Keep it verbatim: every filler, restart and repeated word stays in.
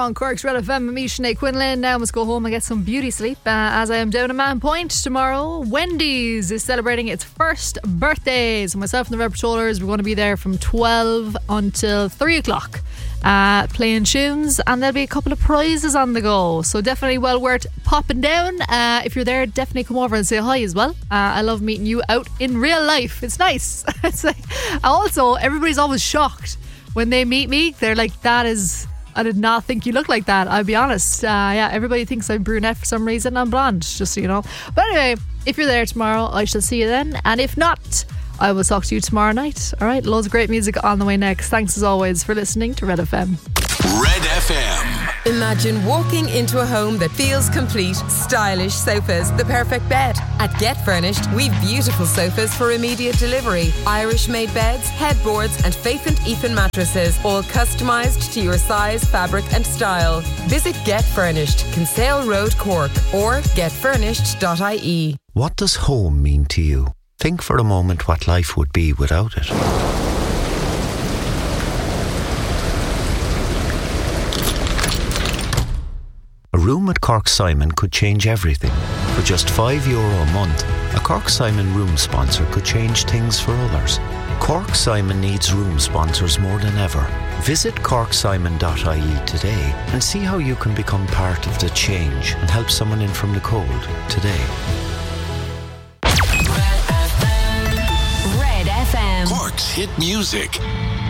on Cork's Red F M with me, Sinead Quinlan. Now I must go home and get some beauty sleep uh, as I am down at Man Point tomorrow. Wendy's is celebrating its first birthday. So myself and the Red Patrollers, we're going to be there from twelve until three o'clock. Uh, playing tunes, and there'll be a couple of prizes on the go, so definitely well worth popping down. Uh, if you're there, definitely come over and say hi as well. uh, I love meeting you out in real life. It's nice. It's like, also everybody's always shocked when they meet me. They're like, that is, I did not think you look like that, I'll be honest. Uh, yeah, everybody thinks I'm brunette for some reason. I'm blonde, just so you know. But anyway, if you're there tomorrow, I shall see you then, and if not, I will talk to you tomorrow night. Alright, loads of great music on the way next. Thanks as always for listening to Red F M. Red F M. Imagine walking into a home that feels complete. Stylish sofas, the perfect bed. At Get Furnished, we've beautiful sofas for immediate delivery. Irish-made beds, headboards and Faith and Ethan mattresses, all customised to your size, fabric and style. Visit Get Furnished, Kinsale Road, Cork, or get furnished dot I E. What does home mean to you? Think for a moment what life would be without it. A room at Cork Simon could change everything. For just five euro a month, a Cork Simon room sponsor could change things for others. Cork Simon needs room sponsors more than ever. Visit cork simon dot I E today and see how you can become part of the change and help someone in from the cold today. Cork's hit music.